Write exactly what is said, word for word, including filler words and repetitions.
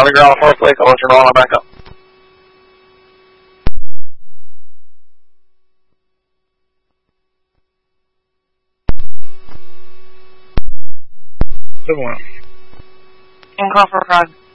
on the ground on Fourth Lake. I'll let you know when I'm back up. seven one. And call for Frog.